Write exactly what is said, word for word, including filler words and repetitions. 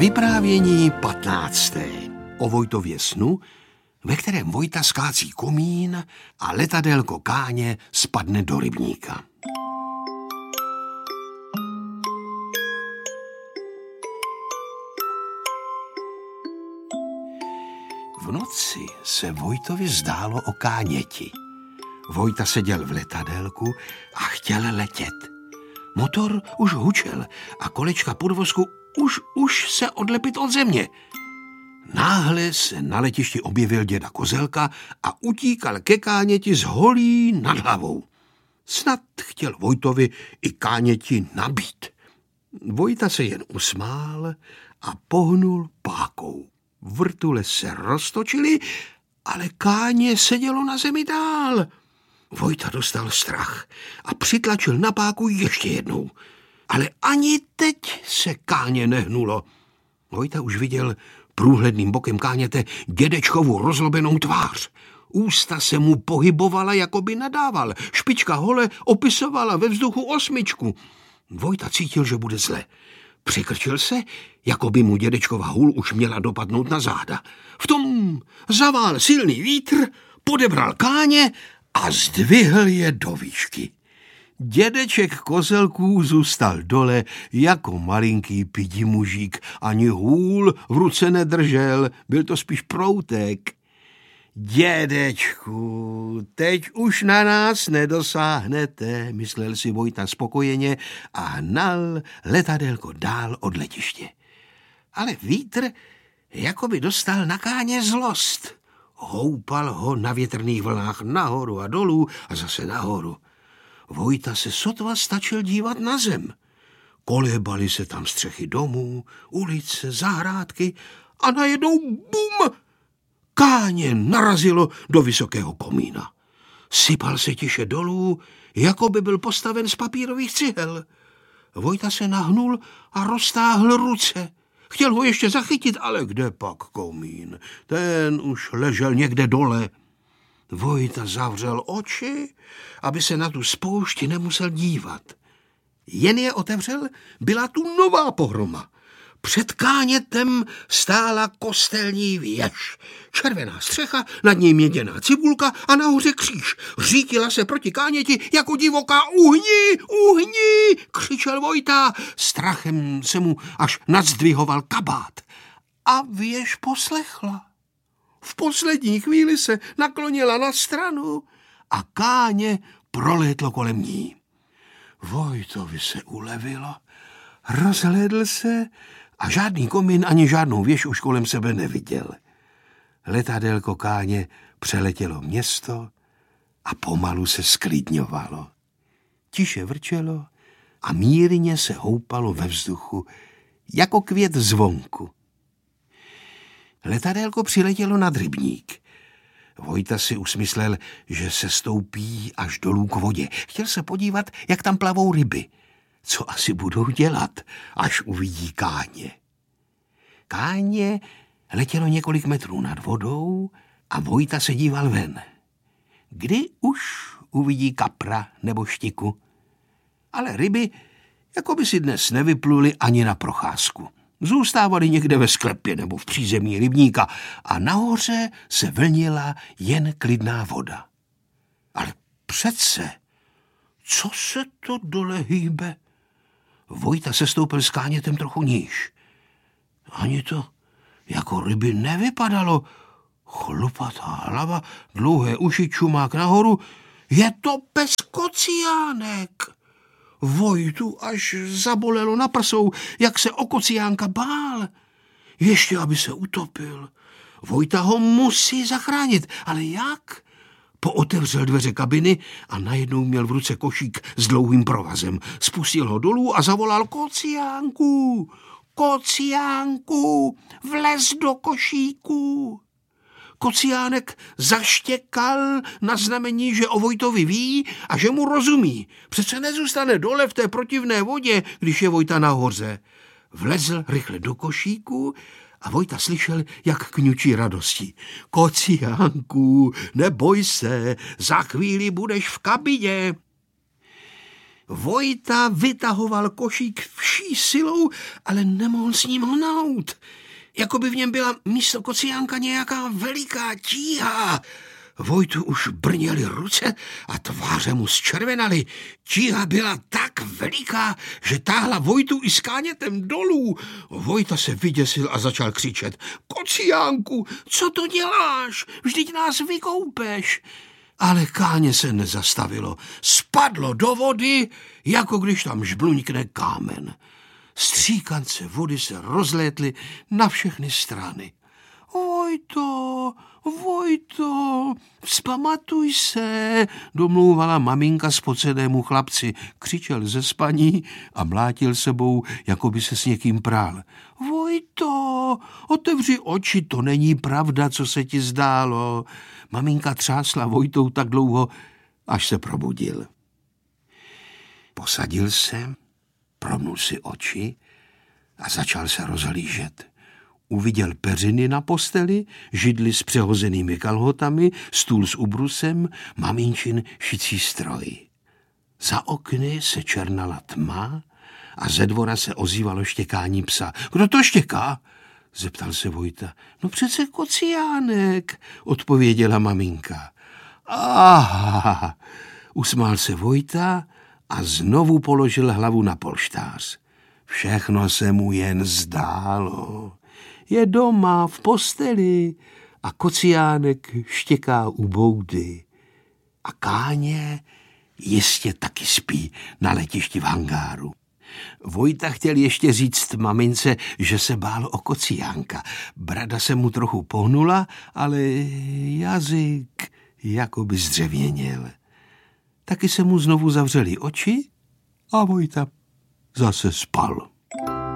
Vyprávění patnácté. O Vojtově snu, ve kterém Vojta skácí komín a letadélko Káně spadne do rybníka. V noci se Vojtovi zdálo o Káněti. Vojta seděl v letadélku a chtěl letět. Motor už hučel a kolečka podvozku už, už se odlepit od země. Náhle se na letišti objevil děda Kozelka a utíkal ke Káněti s holí nad hlavou. Snad chtěl Vojtovi i Káněti nabít. Vojta se jen usmál a pohnul pákou. Vrtule se roztočily, ale Káně sedělo na zemi dál. Vojta dostal strach a přitlačil na páku ještě jednou. Ale ani teď se Káně nehnulo. Vojta už viděl průhledným bokem Káněte dědečkovu rozlobenou tvář. Ústa se mu pohybovala, jako by nadával. Špička hole opisovala ve vzduchu osmičku. Vojta cítil, že bude zle. Přikrčil se, jako by mu dědečkova hůl už měla dopadnout na záda. V tom zavál silný vítr, podebral Káně a zdvihl je do výšky. Dědeček Kozelků zůstal dole jako malinký pidi mužík. Ani hůl v ruce nedržel, byl to spíš proutek. Dědečku, teď už na nás nedosáhnete, myslel si Vojta spokojeně a hnal letadélko dál od letiště. Ale vítr jako by dostal na Káně zlost. Houpal ho na větrných vlnách nahoru a dolů a zase nahoru. Vojta se sotva stačil dívat na zem. Kolébaly se tam střechy domů, ulice, zahrádky a najednou bum! Káně narazilo do vysokého komína. Sypal se tiše dolů, jako by byl postaven z papírových cihel. Vojta se nahnul a roztáhl ruce. Chtěl ho ještě zachytit, ale kde pak komín? Ten už ležel někde dole. Vojta zavřel oči, aby se na tu spoušť nemusel dívat. Jen je otevřel, byla tu nová pohroma. Před Kánětem stála kostelní věž. Červená střecha, nad ní měděná cibulka a nahoře kříž. Řítila se proti Káněti jako divoká. Uhni, uhni, křičel Vojta. Strachem se mu až nadzdvihoval kabát. A věž poslechla. V poslední chvíli se naklonila na stranu a Káně prolétlo kolem ní. Vojtovi se ulevilo, rozhlédl se a žádný komín ani žádnou věž už kolem sebe neviděl. Letadélko Káně přeletělo město a pomalu se sklidňovalo. Tiše vrčelo a mírně se houpalo ve vzduchu jako květ zvonku. Letadélko přiletělo nad rybník. Vojta si usmyslel, že se stoupí až dolů k vodě. Chtěl se podívat, jak tam plavou ryby. Co asi budou dělat, až uvidí Káně. Káně letělo několik metrů nad vodou a Vojta se díval ven. Kdy už uvidí kapra nebo štiku? Ale ryby jako by si dnes nevypluly ani na procházku. Zůstávali někde ve sklepě nebo v přízemí rybníka a nahoře se vlnila jen klidná voda. Ale přece, co se to dole hýbe? Vojta se stoupil s Kánětem trochu níž. Ani to jako ryby nevypadalo. Chlupatá hlava, dlouhé uši, čumák nahoru. Je to pes kociánek. Vojtu až zabolelo na prsou, jak se o kociánka bál. Ještě, aby se utopil. Vojta ho musí zachránit, ale jak? Pootevřel dveře kabiny a najednou měl v ruce košík s dlouhým provazem. Spustil ho dolů a zavolal: Kociánku, kociánku, vlez do košíku. Kociánek zaštěkal na znamení, že o Vojtovi ví a že mu rozumí. Přece nezůstane dole v té protivné vodě, když je Vojta nahoře. Vlezl rychle do košíku a Vojta slyšel, jak kňučí radostí. Kociánku, neboj se, za chvíli budeš v kabině. Vojta vytahoval košík vší silou, ale nemohl s ním hnout. Jako by v něm byla místo kociánka nějaká veliká tíha. Vojtu už brněly ruce a tváře mu zčervenaly. Tíha byla tak veliká, že táhla Vojtu i s Kánětem dolů. Vojta se vyděsil a začal křičet: Kociánku, co to děláš? Vždyť nás vykoupeš. Ale Káně se nezastavilo. Spadlo do vody, jako když tam žbluňkne kámen. Stříkance vody se rozlétly na všechny strany. Vojto, Vojto, vzpamatuj se, domlouvala maminka spocenému chlapci. Křičel ze spaní a mlátil sebou, jako by se s někým prál. Vojto, otevři oči, to není pravda, co se ti zdálo. Maminka třásla Vojtou tak dlouho, až se probudil. Posadil se, promnul si oči a začal se rozhlížet. Uviděl peřiny na posteli, židli s přehozenými kalhotami, stůl s ubrusem, maminčin šicí stroj. Za okny se černala tma a ze dvora se ozývalo štěkání psa. Kdo to štěká? Zeptal se Vojta. No přece Kociánek, odpověděla maminka. Aha, usmál se Vojta a znovu položil hlavu na polštář. Všechno se mu jen zdálo. Je doma v posteli a Kociánek štěká u boudy. A Káně jistě taky spí na letišti v hangáru. Vojta chtěl ještě říct mamince, že se bál o Kociánka. Brada se mu trochu pohnula, ale jazyk jako by zdřevěněl. Taky se mu znovu zavřely oči a Vojta zase spal.